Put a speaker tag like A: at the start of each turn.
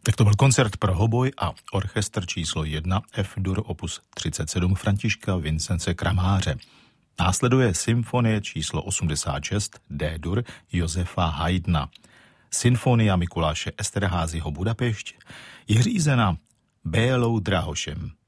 A: Tak to byl koncert pro hoboj a orchestr číslo 1 F-dur opus 37 Františka Vincence Kramáře. Následuje symfonie číslo 86 D-dur Josefa Haydna. Sinfonia Mikuláše Esterházyho Budapešť je řízena Bélou Drahošem.